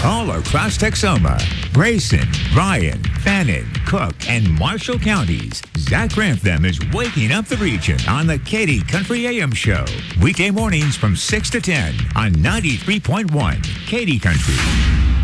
All across Texoma, Grayson, Bryan, Fannin, Cook, and Marshall counties, Zach Grantham is waking up the region on the Katy Country AM Show. Weekday mornings from 6 to 10 on 93.1 Katy Country.